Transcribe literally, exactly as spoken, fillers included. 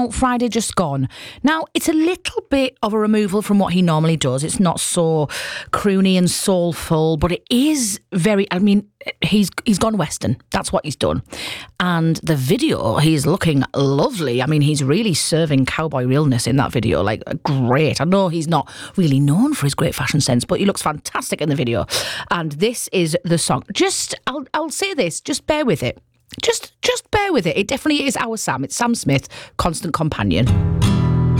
now, Friday just gone. Now, it's a little bit of a removal from what he normally does. It's not so croony and soulful, but it is very, I mean, he's he's gone Western. That's what he's done. And the video, he's looking lovely. I mean, he's really serving cowboy realness in that video. Like, great. I know he's not really known for his great fashion sense, but he looks fantastic in the video. And this is the song. Just, I'll I'll say this, just bear with it. Just, just bear with it. It definitely is our Sam. It's Sam Smith, Constant Companion.